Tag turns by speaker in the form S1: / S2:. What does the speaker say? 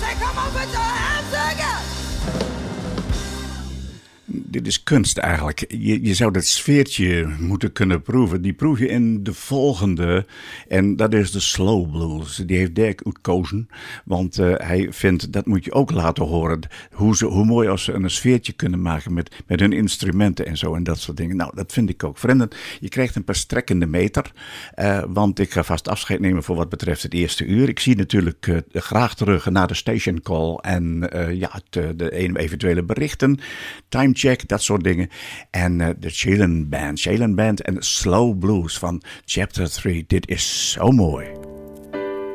S1: say, come on, put your hands together.
S2: Dit is kunst eigenlijk. Je zou dat sfeertje moeten kunnen proeven. Die proef je in de volgende. En dat is de slow blues. Die heeft Dirk uitgekozen. Want hij vindt, dat moet je ook laten horen. Hoe mooi als ze een sfeertje kunnen maken met hun instrumenten en zo. En dat soort dingen. Nou, dat vind ik ook. Vrienden, je krijgt een paar strekkende meter. Want ik ga vast afscheid nemen voor wat betreft het eerste uur. Ik zie natuurlijk graag terug naar de station call. En de eventuele berichten. Timecheck. Dat soort dingen. En de Shailen Band en Slow Blues van Chapter 3. Dit is zo mooi.